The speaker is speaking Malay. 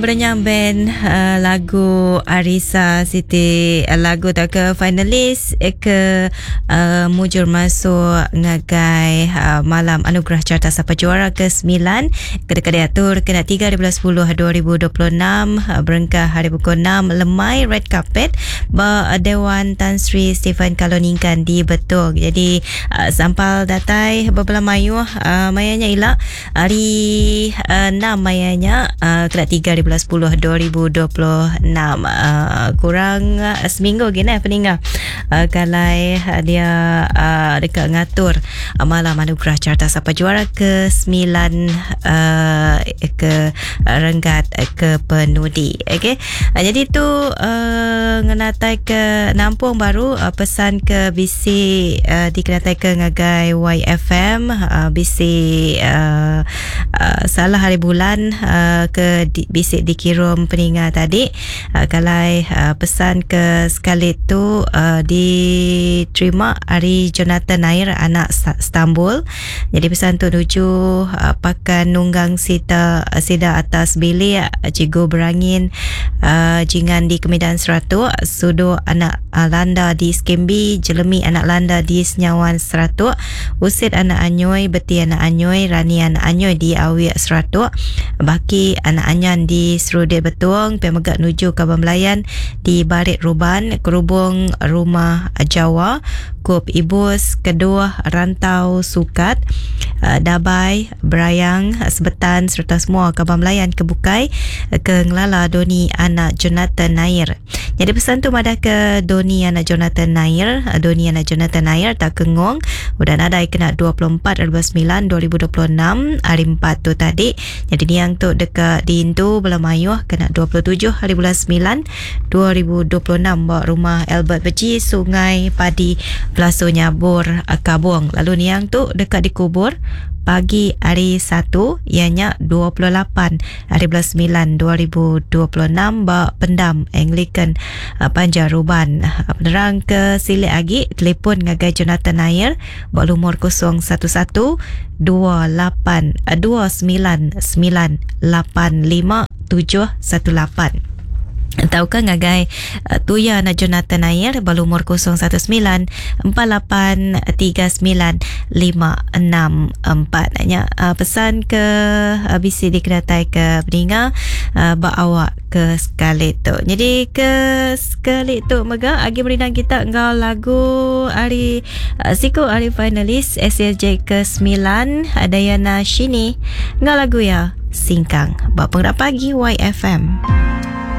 Berenyang band lagu Arisa Siti lagu tak ke finalis ke mujur masuk ngagai malam anugerah carta siapa juara ke-9 kedekade atur kena 3/10/2026 berengkah hari pukul 6 lemai red carpet Dewan Tan Sri Stephen Kaloningkan di Betung. Jadi sampal datai bebelah mayu mayanya ilak hari 6 mayanya kena 3/10/2026 kurang seminggu gini peninggal kalai dia dekat ngatur malam anugerah carta siapa juara ke-9 ke Renggat ke Penudi. Okey, jadi tu ngenatai ke Nampung baru pesan ke bisi dikenatai ke ngagai YFM bisi salah hari bulan ke bisi dikirim peningat tadi kalai pesan ke sekali tu diterima hari Jonathan Nair anak Istanbul. Jadi pesan tu nuju pakan nunggang sida atas bilik Cigo Berangin jingan di Kemedan Seratuk sudu anak landa di Skembi jelemi anak landa di Senyawan Seratuk usit anak Anyoy beti anak Anyoy Rani anak Anyoy di Awiak Seratuk baki anak Anyan di Serudit Betuang pemegak nuju Kaban Melayan di Barit Ruban kerubung rumah Jawa Kup Ibus kedua Rantau Sukat Dabai Berayang Sebetan serta semua Kaban Melayan Kebukai ke Ngelala Doni anak Jonathan Nair. Jadi pesan tu madah ke Doni anak Jonathan Nair tak kengong udah nadai kena 24/9/2026 hari 4 tu tadi. Jadi niang tu dekat di Intu Belah Mayuh kena 27 hari bulan 9 2026 bawa rumah Albert Beji Sungai Padi Pelaso Nyabur Kabung. Lalu niang tu dekat dikubur pagi hari 1 ianya 28 hari bulan 9 2026 bak pendam Anglican Panjaruban. Penerang ke Silik Agi telefon ngagai Jonathan Nair bak lumur 011 28 2998578. Tahukah ngagai tuya anak Jonathan Nair berumur 019483956 nanya pesan ke bisi dikenatai ke peninga bak awak ke sekali tu. Jadi ke sekali tu mega agi berinang kita engkau lagu hari siku hari finalis SLJ ke-9 Dayana Shini engkau lagu ya Singkang bak pengrap pagi YFM.